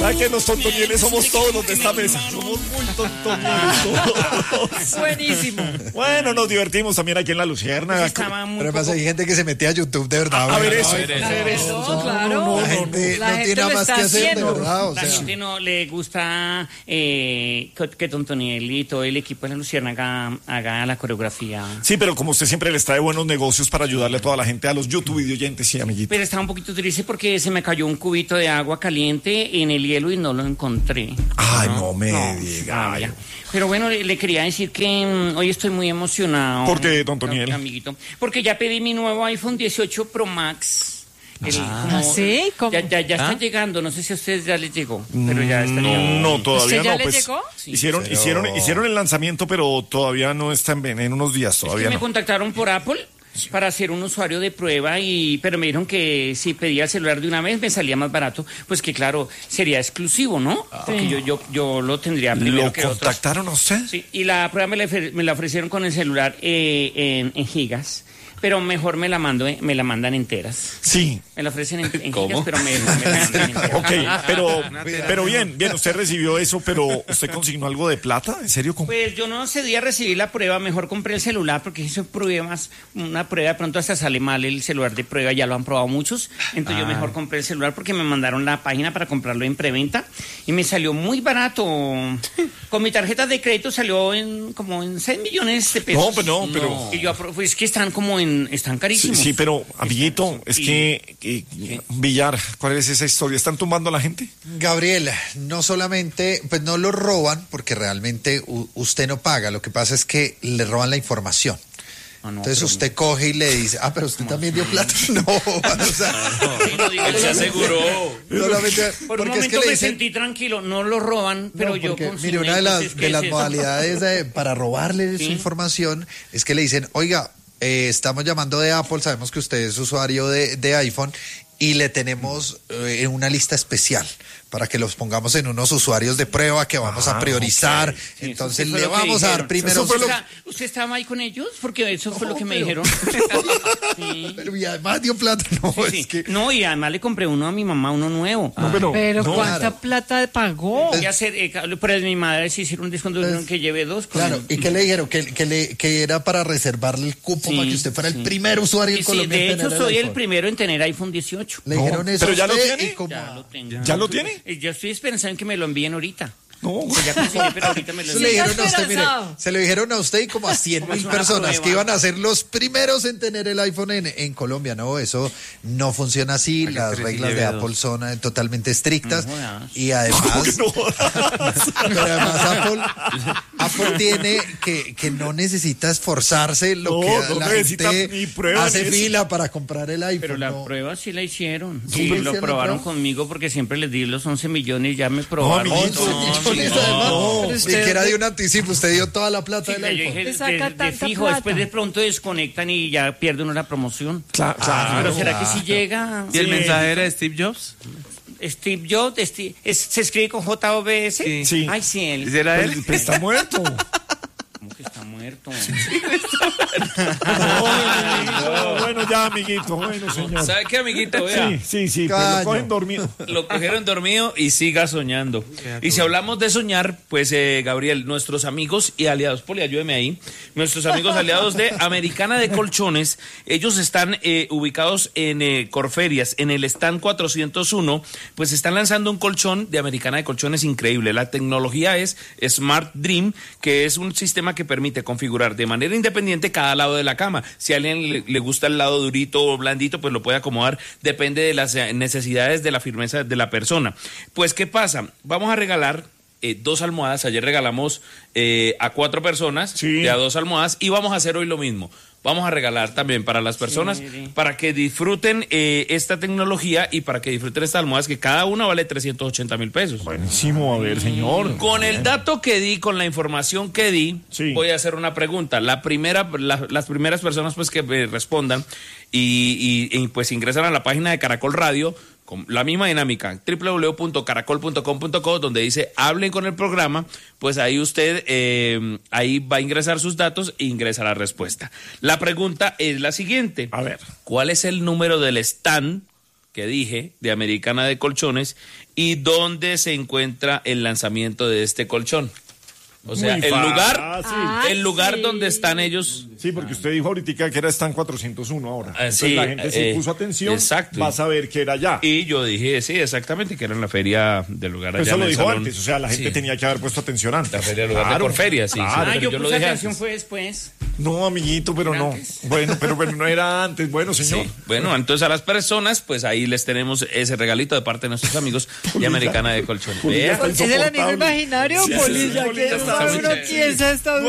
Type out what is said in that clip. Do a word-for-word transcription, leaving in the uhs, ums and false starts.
¿Sabes que los tontonieles somos todos los de esta mesa? Somos muy tontonieles. Buenísimo. Bueno, nos divertimos también aquí en La Luciérnaga. Pero pasa, hay gente que se mete a YouTube, de verdad. A, a ver ¿verdad? eso. A ver, a ver eso. No, claro. La gente La no gente tiene lo más está que hacer, de haciendo. verdad. O La sea, gente no le gusta eh, que, que Tontoniel y todo el equipo de La Luciérnaga haga la coreografía. Sí, pero como usted siempre les trae buenos negocios para ayudarle a toda la gente, a los YouTube videoyentes, sí, amiguito. Pero estaba un poquito triste porque se me cayó un cubito de agua caliente en el hielo y no lo encontré. Ay, no, me No, diga. vaya. Pero bueno, le, le quería decir que mm, hoy estoy muy emocionado. ¿Por qué, don Toniel? Amiguito. Porque ya pedí mi nuevo iPhone dieciocho Pro Max. El- Ah, como- ¿sí? ¿Cómo? Ya, ya, ya ¿Ah? está llegando. No sé si a ustedes ya les llegó, pero ya está llegando. No, no, todavía ¿Usted ya no. le Pues llegó? Sí. hicieron, Pero- hicieron, hicieron el lanzamiento, pero todavía no está en, en unos días, Es que todavía me no. contactaron por Apple para hacer un usuario de prueba, y pero me dijeron que si pedía el celular de una vez me salía más barato, pues que claro, sería exclusivo, ¿no? Porque yo, yo, yo lo tendría primero ¿Lo que otros. contactaron a usted? Sí, y la prueba me la, ofre- me la ofrecieron con el celular eh, en, en gigas, pero mejor me la mando, eh, me la mandan enteras. Sí. Me la ofrecen en, en ¿Cómo? gigas, pero me, me la mandan enteras. Ok, pero, pero bien, bien, usted recibió eso, pero ¿usted consignó algo de plata? ¿En serio? ¿Cómo? Pues yo no cedí a recibir la prueba, mejor compré el celular porque hice pruebas, una prueba, de pronto hasta sale mal el celular de prueba, ya lo han probado muchos, entonces yo mejor compré el celular porque me mandaron la página para comprarlo en preventa y me salió muy barato. Con mi tarjeta de crédito salió en como en seis millones de pesos. No, pues no, pero- Y yo apro- pues es que están como en, están Sí, carísimos. sí, pero, amiguito, es Sí. que, que- Villar, ¿cuál es esa historia? ¿Están tumbando a la gente? Gabriel, no solamente, pues no lo roban porque realmente u- usted no paga, lo que pasa es que le roban la información. Ah, no, Entonces pero- usted coge y le dice, ah, pero usted también dio plata. No, o sea, Sí, no diga Él se eso. aseguró. solamente Por un porque es que momento le me dicen, sentí tranquilo, no lo roban, pero no, yo porque, consigné, mire, una de las, entonces, ¿qué de es las eso? modalidades de- para robarle Sí. su información es que le dicen, oiga, eh, estamos llamando de Apple, sabemos que usted es usuario de, de iPhone y le tenemos eh, una lista especial para que los pongamos en unos usuarios de prueba que vamos Ah, a priorizar. ok. Sí, Entonces eso fue le lo que vamos a dar dijeron. primero... Eso fue lo- ¿Usted, está- ¿Usted estaba ahí con ellos? Porque eso fue No, lo que me pero- dijeron. Sí. Pero y además dio plata, no, Sí, es sí. que... No, y además le compré uno a mi mamá, uno nuevo. No, pero, Pero no, ¿cuánta claro. plata pagó? Voy a hacer, eh, pero mi madre sí hicieron un descuento, dijeron que lleve dos. con- Claro, ¿y qué le dijeron? Que, que, le, que era para reservarle el cupo Sí, para que usted fuera sí. el primer usuario Sí, en sí, Colombia en de hecho, tener soy el iPhone. primero en tener iPhone dieciocho. Le No, dijeron eso pero a ya lo usted tiene. y como- Ya lo tengo. ¿Ya lo tiene? Eh, Yo estoy pensando en que me lo envíen ahorita. No. Que ya conseguí, pero ahorita me lo Eso le envíen. dijeron a usted, mire, esperanzado. se lo dijeron a usted y como a cien Como mil es una personas prueba. que iban a ser los primeros en tener el iPhone en, en Colombia. No, eso no funciona así. Hay que Las tres y reglas de lleve Apple dos. son eh, totalmente estrictas. No jodas. Y además, pero además Apple, Apple tiene que, que no necesita esforzarse lo No, que no la necesita gente ni prueba hace ni eso. fila para comprar el iPhone. Pero la no. prueba sí la hicieron. ¿Sí Y le lo hicieron la probaron prueba? conmigo porque siempre les di los once millones y ya me probaron. amiguito. once millones, no, además, no. ni Usted- siquiera dio un anticipo, usted dio toda la plata Sí, del yo iPhone. dije, ¿Te saca de, de tanta fijo, plata? después de pronto desconectan y ya pierde uno la promoción. Claro, claro. Pero ¿será que si llega? ¿Y el Sí. mensaje era de Steve Jobs? Steve Jobs, Steve- es- se escribe con J O B S. Sí. Sí. Ay, sí, él. ¿Era él? Pues, pues está muerto. ¿Cómo que está muerto? No, bueno, ya, amiguito. Bueno, señor. ¿Sabe qué, amiguito? Vea. Sí, sí, sí, pero Caño. lo cogen dormido. Lo cogieron dormido y siga soñando. Y si hablamos de soñar, pues eh, Gabriel, nuestros amigos y aliados, Poli, ayúdeme ahí, nuestros amigos aliados de Americana de Colchones, ellos están eh, ubicados en eh, Corferias, en el stand cuatrocientos uno, pues están lanzando un colchón de Americana de Colchones increíble. La tecnología es Smart Dream, que es un sistema que permite configurar de manera independiente cada lado de la cama. Si a alguien le, le gusta el lado durito o blandito, pues lo puede acomodar, depende de las eh, necesidades de la firmeza de la persona. Pues, ¿qué pasa? Vamos a regalar eh, dos almohadas. Ayer regalamos eh, a cuatro personas Sí. de a dos almohadas y vamos a hacer hoy lo mismo. Vamos a regalar también para las personas, Sí. para que disfruten eh, esta tecnología y para que disfruten estas almohadas, que cada una vale trescientos ochenta mil pesos. Buenísimo, a ver, señor. Con el dato que di, con la información que di, Sí. voy a hacer una pregunta. La primera, la- las primeras personas pues que eh, respondan y, y- y, pues ingresan a la página de Caracol Radio con la misma dinámica, doble u doble u doble u punto caracol punto com punto co, donde dice hablen con el programa, pues ahí usted eh, ahí va a ingresar sus datos e ingresa la respuesta. La pregunta es la siguiente. A ver. ¿Cuál es el número del stand que dije, de Americana de Colchones, y dónde se encuentra el lanzamiento de este colchón. O sea, Muy el lugar, fácil. el lugar sí. donde están ellos. Sí, porque usted dijo ahorita que era Stan cuatrocientos uno ahora. Ah, Entonces sí, la gente eh, se puso atención, exacto. va a saber que era allá. Y yo dije, sí, exactamente, que era en la feria del lugar allá. Eso en lo el dijo salón. antes, o sea, la gente Sí. tenía que haber puesto atención antes. La feria del lugar de Claro, Corferia, sí. claro. sí, Ah, pero yo, yo lo puse dije atención antes. fue después. No, amiguito, pero no. Antes. Bueno, pero, pero no era antes. Bueno, señor. Sí. Bueno, entonces a las personas, pues ahí les tenemos ese regalito de parte de nuestros amigos de Americana de Colchones. Polilla Vea. está ¿Es el amigo insoportable. imaginario, Sí, Polilla? sí, Que Polilla está muy uno chévere. piensa esta